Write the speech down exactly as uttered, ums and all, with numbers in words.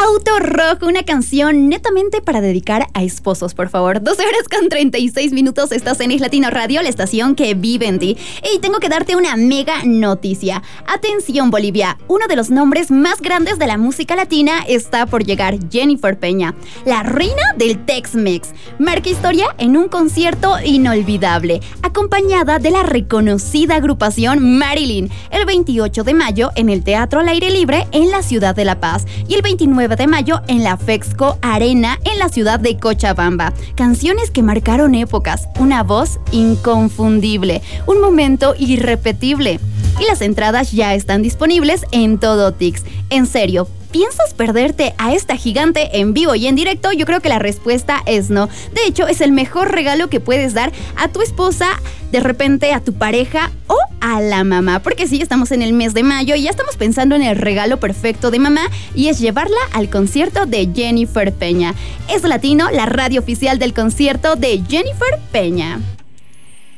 Auto Rojo, una canción netamente para dedicar a esposos, por favor. doce horas con treinta y seis minutos, estás en Islatino Radio, la estación que vive en ti. Y tengo que darte una mega noticia. Atención, Bolivia, uno de los nombres más grandes de la música latina está por llegar, Jennifer Peña, la reina del Tex-Mex. Marca historia en un concierto inolvidable, acompañada de la reconocida agrupación Marilyn, el veintiocho de mayo en el Teatro al Aire Libre en la ciudad de La Paz y el veintinueve de mayo en la Fexco Arena en la ciudad de Cochabamba. Canciones que marcaron épocas, una voz inconfundible, un momento irrepetible. Y las entradas ya están disponibles en Todo Tix. En serio, ¿piensas perderte a esta gigante en vivo y en directo? Yo creo que la respuesta es no. De hecho, es el mejor regalo que puedes dar a tu esposa, de repente a tu pareja o a la mamá. Porque sí, estamos en el mes de mayo y ya estamos pensando en el regalo perfecto de mamá y es llevarla al concierto de Jennifer Peña. Es Latino, la radio oficial del concierto de Jennifer Peña.